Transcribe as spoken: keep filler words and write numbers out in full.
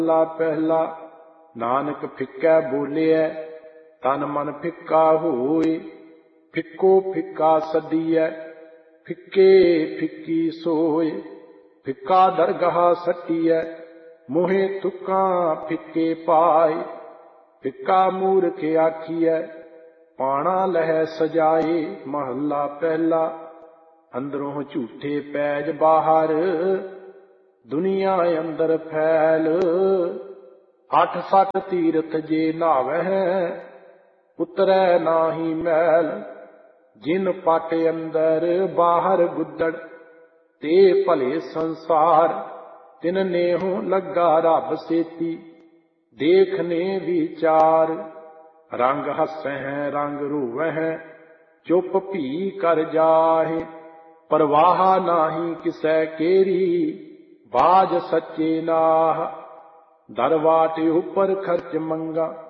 महला पहला। नानक फिक्कै बोलिया तन मन फिक्का होए। फिक्को फिक्का सदियै फिक्के फिक्की सोए। फिक्का दरगाह सटियै मोहे तुक्का फिक्के पाए। फिक्का मूर्ख आखियै पाणा लह सजाए। महला पहला। अंदरों झूठे पैज बाहर दुनिया अंदर फैल। अठ सठ तीरथ जे नावै उतरै नाही मैल। जिन पट अंदर बाहर गुद्दड़ ते भले संसार। तिन नेहों लगा रब सेती देखने विचार। रंग हसै रंग रोवै चुप भी कर जाहे। परवाह नाही किसै केरी बाज सच्चे नाह। दरवाटे उपर खर्च मंगा